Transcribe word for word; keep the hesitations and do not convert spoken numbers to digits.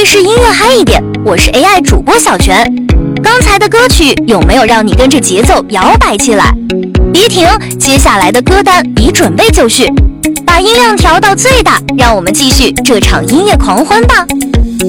是音乐嗨一点，我是 A I 主播小泉。刚才的歌曲有没有让你跟着节奏摇摆起来？别停，接下来的歌单已准备就绪，把音量调到最大，让我们继续这场音乐狂欢吧。